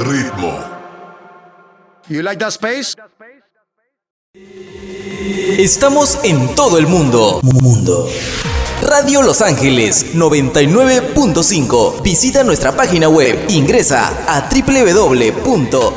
ritmo. You like that space? Estamos en todo el mundo. Radio Los Ángeles 99.5. Visita nuestra página web. Ingresa a www